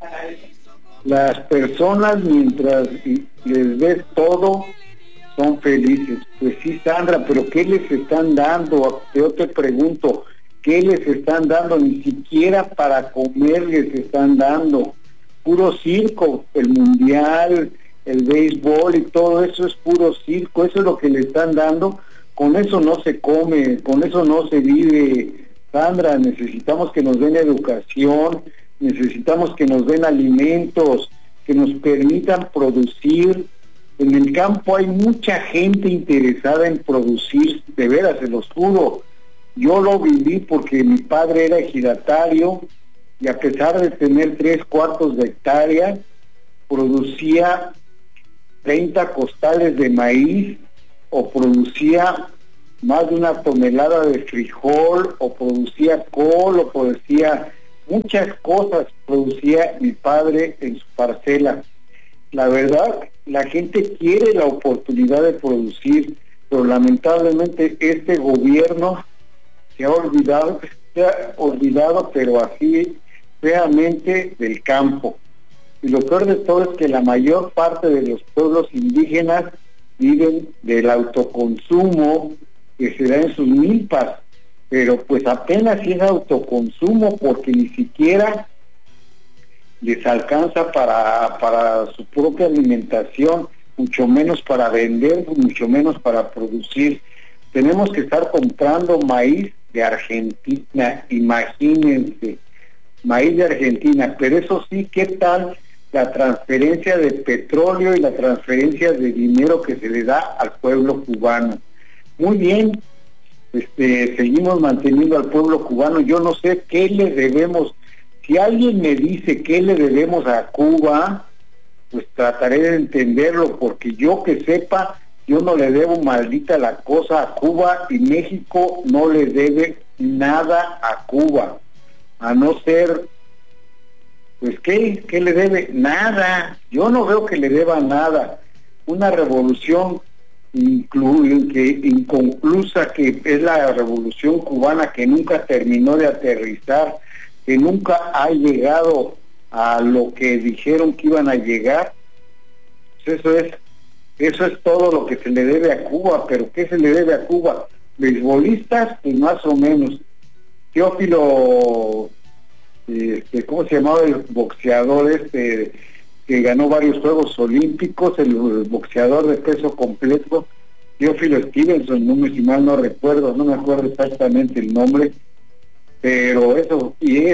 Las personas mientras les ves todo son felices. Pues sí, Sandra, pero ¿qué les están dando? Yo te pregunto, ¿qué les están dando? Ni siquiera para comer les están dando. Puro circo, el mundial, el béisbol y todo eso es puro circo. Eso es lo que le están dando. Con eso no se come, con eso no se vive. Sandra, necesitamos que nos den educación, necesitamos que nos den alimentos, que nos permitan producir. En el campo hay mucha gente interesada en producir, de veras, se los juro. Yo lo viví porque mi padre era ejidatario y a pesar de tener 3/4 de hectárea, producía 30 costales de maíz o producía más de 1 tonelada de frijol o producía col o producía muchas cosas, producía mi padre en su parcela. La verdad, la gente quiere la oportunidad de producir, pero lamentablemente este gobierno se ha olvidado, pero así feamente, del campo. Y lo peor de todo es que la mayor parte de los pueblos indígenas viven del autoconsumo que se da en sus milpas, pero pues apenas si es autoconsumo porque ni siquiera les alcanza para su propia alimentación, mucho menos para vender, mucho menos para producir. Tenemos que estar comprando maíz de Argentina, imagínense, maíz de Argentina, pero eso sí, ¿qué tal la transferencia de petróleo y la transferencia de dinero que se le da al pueblo cubano? Muy bien, seguimos manteniendo al pueblo cubano. Yo no sé qué le debemos. Si alguien me dice qué le debemos a Cuba, pues trataré de entenderlo, porque yo que sepa, yo no le debo maldita la cosa a Cuba y México no le debe nada a Cuba, a no ser, pues ¿qué le debe? Nada. Yo no veo que le deba nada. Una revolución inconclusa que es la revolución cubana, que nunca terminó de aterrizar, que nunca ha llegado a lo que dijeron que iban a llegar. Pues eso es todo lo que se le debe a Cuba. Pero ¿qué se le debe a Cuba? Beisbolistas, pues más o menos. Teófilo, ¿cómo se llamaba el boxeador que ganó varios Juegos Olímpicos, el boxeador de peso completo, Teófilo Stevenson, si mal no recuerdo, no me acuerdo exactamente el nombre, pero eso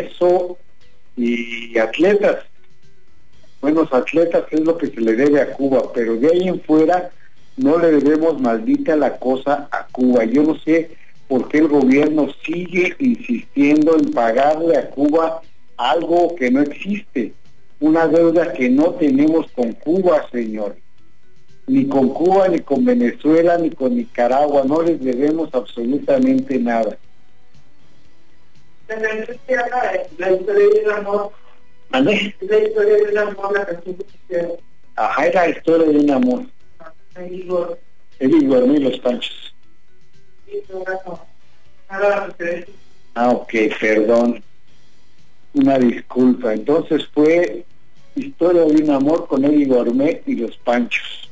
y atletas, buenos atletas es lo que se le debe a Cuba, pero de ahí en fuera no le debemos maldita la cosa a Cuba. Yo no sé por qué el gobierno sigue insistiendo en pagarle a Cuba algo que no existe, una deuda que no tenemos con Cuba, señor. Ni con Cuba, ni con Venezuela, ni con Nicaragua, no les debemos absolutamente nada. La historia del amor. ¿Vale? La historia del amor, la canción que Ajá, es la historia de un amor. El Igor y los Panchos. Ok, perdón. Una disculpa. Entonces fue Historia de un amor con Eddie Gourmet y los Panchos.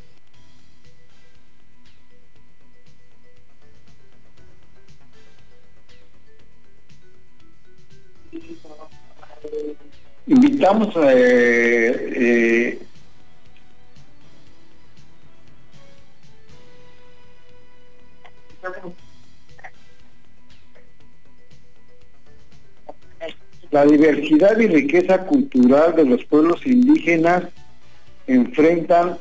Invitamos la diversidad y riqueza cultural de los pueblos indígenas enfrentan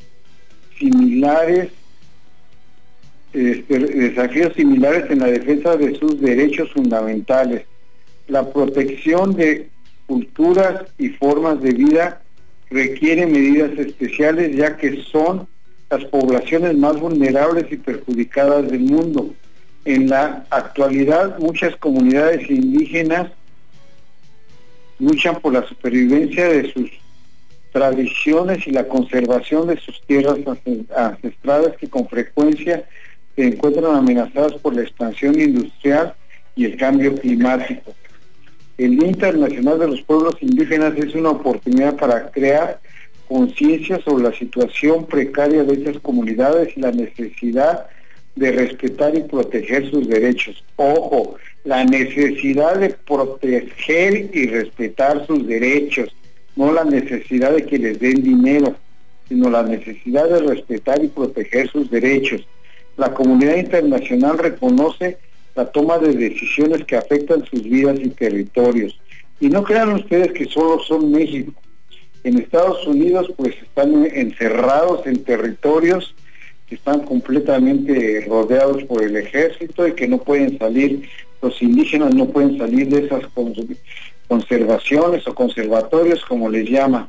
desafíos similares en la defensa de sus derechos fundamentales. La protección de culturas y formas de vida requiere medidas especiales, ya que son las poblaciones más vulnerables y perjudicadas del mundo. En la actualidad, muchas comunidades indígenas luchan por la supervivencia de sus tradiciones y la conservación de sus tierras ancestrales, que con frecuencia se encuentran amenazadas por la expansión industrial y el cambio climático. El Día Internacional de los Pueblos Indígenas es una oportunidad para crear conciencia sobre la situación precaria de estas comunidades y la necesidad de respetar y proteger sus derechos. Ojo, la necesidad de proteger y respetar sus derechos, no la necesidad de que les den dinero, sino la necesidad de respetar y proteger sus derechos. La comunidad internacional reconoce la toma de decisiones que afectan sus vidas y territorios. Y no crean ustedes que solo son México. En Estados Unidos pues están encerrados en territorios que están completamente rodeados por el ejército y que no pueden salir, los indígenas no pueden salir de esas conservaciones o conservatorios como les llaman.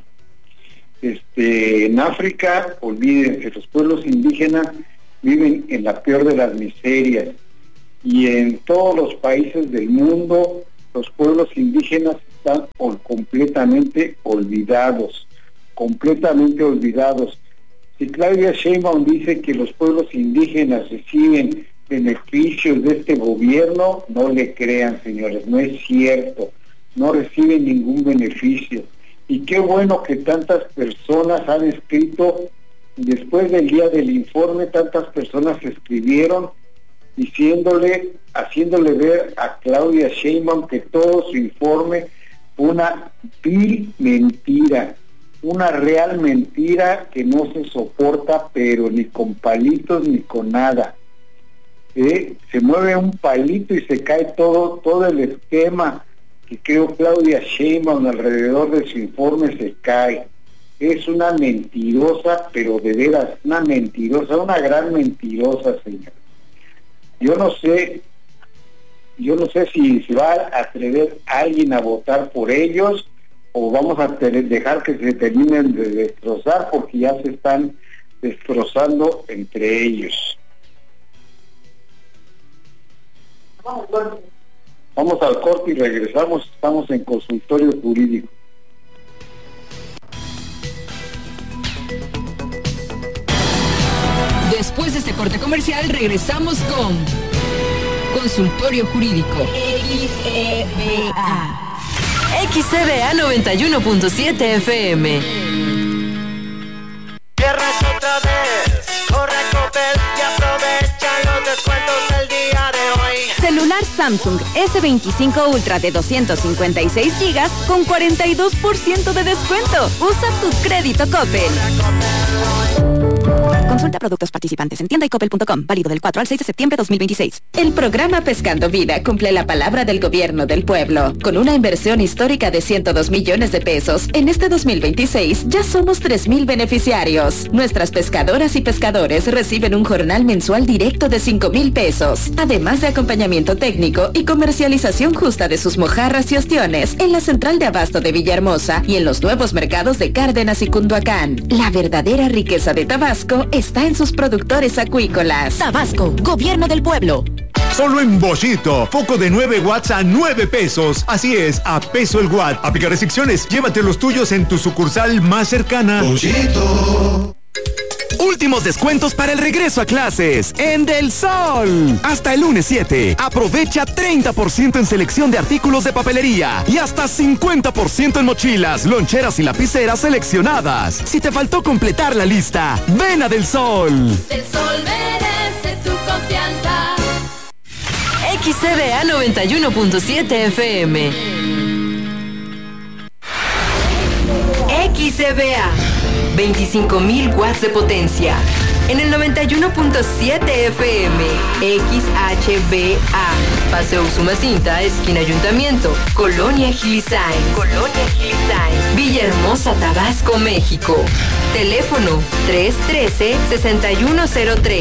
En África, olvídense, los pueblos indígenas viven en la peor de las miserias. Y en todos los países del mundo, los pueblos indígenas están completamente olvidados. Si Claudia Sheinbaum dice que los pueblos indígenas reciben beneficios de este gobierno, no le crean, señores, no es cierto, no reciben ningún beneficio. Y qué bueno que tantas personas han escrito, después del día del informe, tantas personas escribieron haciéndole ver a Claudia Sheinbaum que todo su informe fue una vil mentira, una real mentira que no se soporta, pero ni con palitos ni con nada. Se mueve un palito y se cae todo el esquema que creó Claudia Sheinbaum alrededor de su informe, se cae. Es una mentirosa, pero de veras, una gran mentirosa, señor. Yo no sé si se va a atrever alguien a votar por ellos o vamos a dejar que se terminen de destrozar, porque ya se están destrozando entre ellos. Vamos al corte y regresamos, estamos en Consultorio Jurídico. Después de este corte comercial, regresamos con Consultorio Jurídico. XCBA 91.7 FM. Cierras otra vez, corre a Coppel y aprovecha los descuentos del día de hoy. Celular Samsung S25 Ultra de 256 GB con 42% de descuento. Usa tu crédito Coppel. Consulta productos participantes en tienda y coppel.com. Válido del 4 al 6 de septiembre de 2026. El programa Pescando Vida cumple la palabra del gobierno del pueblo. Con una inversión histórica de 102 millones de pesos, en este 2026 ya somos 3,000 beneficiarios. Nuestras pescadoras y pescadores reciben un jornal mensual directo de 5,000 pesos, además de acompañamiento técnico y comercialización justa de sus mojarras y ostiones en la central de abasto de Villahermosa y en los nuevos mercados de Cárdenas y Cunduacán. La verdadera riqueza de Tabasco está en sus productores acuícolas. Tabasco, gobierno del pueblo. Solo en Bollito, foco de 9 watts a 9 pesos. Así es, a peso el watt. Aplica restricciones, llévate los tuyos en tu sucursal más cercana. Bollito. Últimos descuentos para el regreso a clases en Del Sol. Hasta el lunes 7. Aprovecha 30% en selección de artículos de papelería y hasta 50% en mochilas, loncheras y lapiceras seleccionadas. Si te faltó completar la lista, ven a Del Sol. Del Sol merece tu confianza. XCBA 91.7 FM. XCBA 25,000 watts de potencia. En el 91.7 FM. XHBA. Paseo Usumacinta, esquina Ayuntamiento. Colonia Gilisain. Villahermosa, Tabasco, México. Teléfono 313-6103.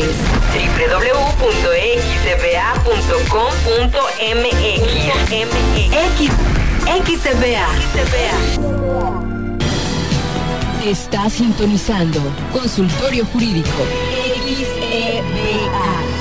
www.xcba.com.mx. XCBA. Está sintonizando Consultorio Jurídico. XCBA.